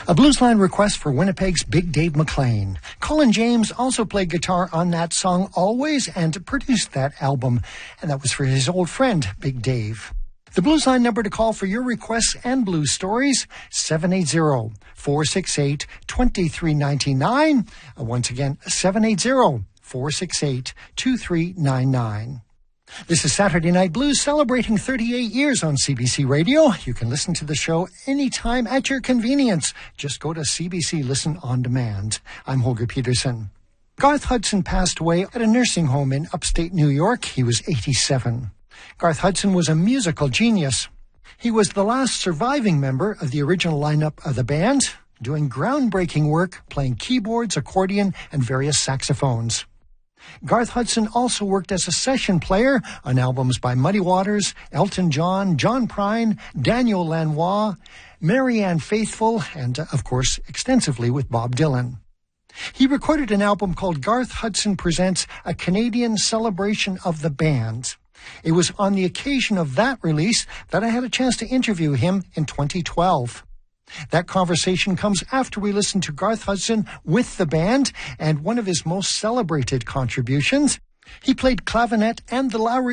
A Bluesline request for Winnipeg's Big Dave McLean. Colin James also played guitar on that song Always and produced that album, and that was for his old friend, Big Dave. The Bluesline number to call for your requests and blues stories, 780-468-2399. Once again, 780-468-2399. This is Saturday Night Blues, celebrating 38 years on CBC Radio. You can listen to the show anytime at your convenience. Just go to CBC Listen On Demand. I'm Holger Peterson. Garth Hudson passed away at a nursing home in upstate New York. He was 87. Garth Hudson was a musical genius. He was the last surviving member of the original lineup of the band, doing groundbreaking work, playing keyboards, accordion, and various saxophones. Garth Hudson also worked as a session player on albums by Muddy Waters, Elton John, John Prine, Daniel Lanois, Marianne Faithfull, and, of course, extensively with Bob Dylan. He recorded an album called Garth Hudson Presents a Canadian Celebration of the Band. It was on the occasion of that release that I had a chance to interview him in 2012. That conversation comes after we listen to Garth Hudson with the band and one of his most celebrated contributions. He played clavinet and the Lowry